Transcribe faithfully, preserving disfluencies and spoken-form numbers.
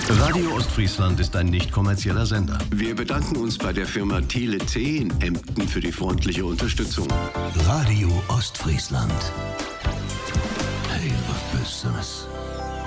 Radio Ostfriesland ist ein nicht kommerzieller Sender. Wir bedanken uns bei der Firma Tele T in Emden für die freundliche Unterstützung. Radio Ostfriesland. Heel wat Besseres.